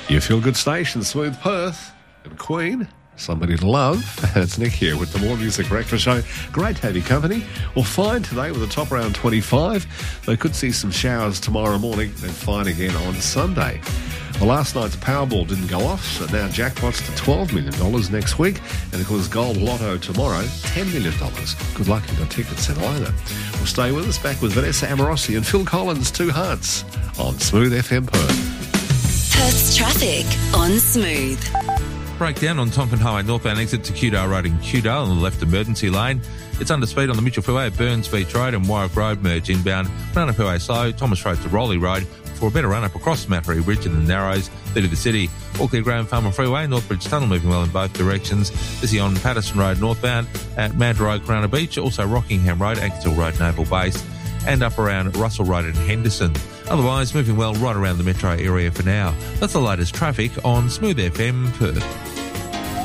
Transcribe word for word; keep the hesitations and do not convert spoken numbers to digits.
You feel good station, Smooth Perth and Queen. Somebody to love. It's Nick here with the More Music Breakfast Show. Great to have your company. Well, fine today with a top around twenty-five. They could see some showers tomorrow morning, then fine again on Sunday. Well, last night's Powerball didn't go off, so now jackpots to twelve million dollars next week. And of course, Gold Lotto tomorrow, ten million dollars. Good luck if you've got tickets in either. Well, stay with us. Back with Vanessa Amorosi and Phil Collins, Two Hearts, on Smooth F M Perth. Perth's traffic on Smooth. Breakdown on Tonkin Highway northbound exit to Kewdale Road in Kewdale on the left emergency lane. It's under speed on the Mitchell Freeway at Burns Beach Road and Warwick Road merge inbound. Banana Freeway slow, Thomas Road to Rowley Road for a better run up across Mattery Bridge in the Narrows, through the city. Auckland Graham Farmer Freeway, Northbridge Tunnel moving well in both directions. Busy on Patterson Road northbound at Manta Road, Corona Beach, also Rockingham Road, Ankersville Road, Naval Base, and up around Russell Road and Henderson. Otherwise, moving well right around the metro area for now. That's the latest traffic on Smooth F M Perth.